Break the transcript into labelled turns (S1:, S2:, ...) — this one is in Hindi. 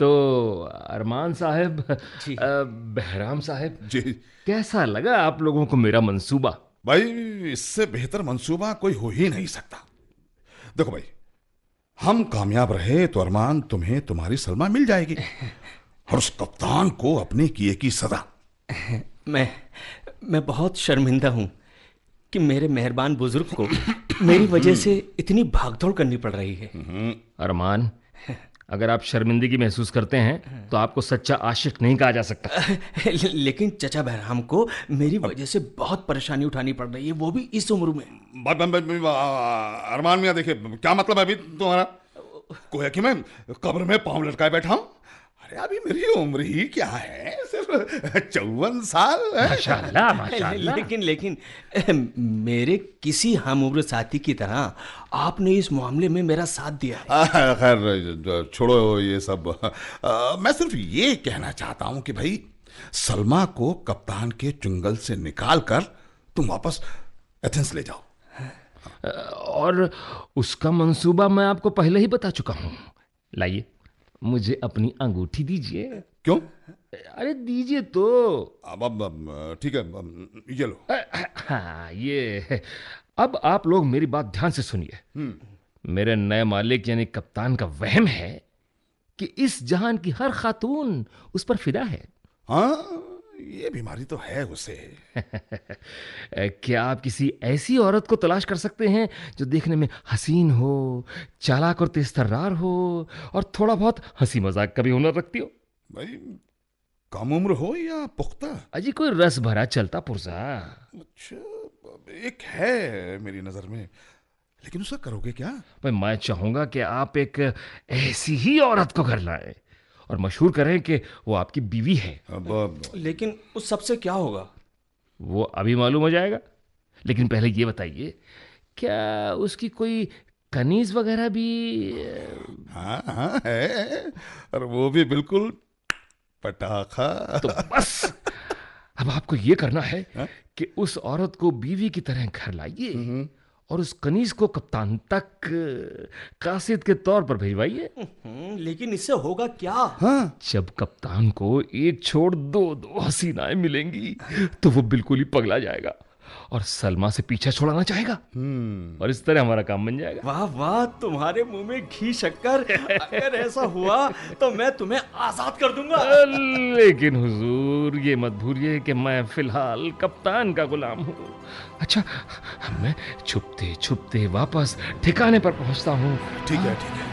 S1: तो अरमान साहब,
S2: जी।
S1: बहराम साहब,
S3: जी
S1: कैसा लगा आप लोगों को मेरा मंसूबा?
S3: भाई, इससे बेहतर मंसूबा कोई हो ही नहीं सकता। देखो भाई, हम कामयाब रहे तो अरमान तुम्हें तुम्हारी सलमा मिल जाएगी, और उस कप्तान को अपने किए की सजा।
S2: मैं मैं बहुत शर्मिंदा हूँ कि मेरे मेहरबान बुजुर्ग को मेरी वजह से इतनी भागदौड़ करनी पड़ रही है।
S1: अरमान, अगर आप शर्मिंदगी महसूस करते हैं तो आपको सच्चा आशिक नहीं कहा जा सकता।
S2: लेकिन चचा बहराम को मेरी वजह से बहुत परेशानी उठानी पड़ रही है, वो भी इस उम्र में।
S3: अरमान मियाँ, देखिए क्या मतलब है अभी तुम्हारा? कोई है कि मैं कब्र में पांव लटकाए बैठा हूं? अरे अभी मेरी उम्र ही क्या है, सिर्फ 54 साल है।
S1: माशाल्लाह, माशाल्लाह।
S2: लेकिन मेरे किसी हम उम्र साथी की तरह आपने इस मामले में मेरा साथ दिया है।
S3: खैर छोड़ो ये सब। मैं सिर्फ ये कहना चाहता हूं कि भाई, सलमा को कप्तान के चुंगल से निकाल कर तुम वापस एथेंस ले जाओ।
S1: और उसका मंसूबा मैं आपको पहले ही बता चुका हूं। लाइए, मुझे अपनी अंगूठी दीजिए।
S3: क्यों?
S1: अरे दीजिए तो।
S3: अब ठीक है, ये लो।
S1: हाँ, ये। अब आप लोग मेरी बात ध्यान से सुनिए। मेरे नए मालिक यानी कप्तान का वहम है कि इस जहान की हर खातून उस पर फिदा है।
S3: हाँ, ये बीमारी तो है उसे।
S1: क्या आप किसी ऐसी औरत को तलाश कर सकते हैं जो देखने में हसीन हो, चालाक और तेजतर्रार हो, और थोड़ा बहुत हंसी मजाक का भी हुनर रखती हो?
S3: भाई, कम उम्र हो या पुख्ता?
S1: अजी, कोई रस भरा चलता पुरजा।
S3: अच्छा, एक है मेरी नजर में, लेकिन उसका करोगे क्या?
S1: भाई, मैं चाहूंगा कि आप एक ऐसी ही औरत को घर लाएं और मशहूर करें कि वो आपकी बीवी है।
S3: अब
S2: लेकिन उस सबसे क्या होगा?
S1: वो अभी मालूम हो जाएगा। लेकिन पहले ये बताइए, क्या उसकी कोई कनीज वगैरह भी?
S3: हाँ हाँ है, और वो भी बिल्कुल पटाखा।
S1: तो बस, अब आपको ये करना है
S3: हाँ?
S1: कि उस औरत को बीवी की तरह घर लाइए और उस कनीज को कप्तान तक कासिद के तौर पर भिजवाइए।
S2: लेकिन इससे होगा क्या?
S3: हाँ,
S1: जब कप्तान को एक छोड़ दो दो हसीनाएं मिलेंगी तो वो बिल्कुल ही पगला जाएगा और सलमा से पीछा छुड़ाना चाहेगा, और इस तरह हमारा काम बन जाएगा।
S2: वाह वाह, तुम्हारे मुंह में घी शक्कर। अगर ऐसा हुआ तो मैं तुम्हें आजाद कर दूंगा।
S1: लेकिन हुजूर, ये मत भूलिए कि मैं फिलहाल कप्तान का गुलाम हूँ। अच्छा, मैं छुपते छुपते वापस ठिकाने पर पहुंचता हूँ।
S3: ठीक है ठीक है।